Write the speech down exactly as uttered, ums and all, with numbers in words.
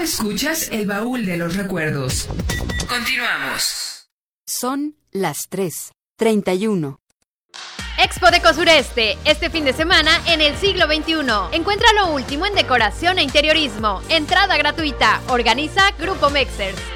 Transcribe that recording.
escuchas El Baúl de los Recuerdos. Continuamos. Son las tres treinta y uno. Expo Deco Sureste, este fin de semana en el siglo veintiuno. Encuentra lo último en decoración e interiorismo. Entrada gratuita. Organiza Grupo Mexers.